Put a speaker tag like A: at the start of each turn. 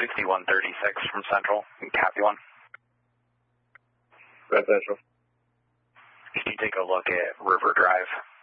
A: 6136 from Central, copy 1.
B: Grand Central.
A: Can you take a look at River Drive?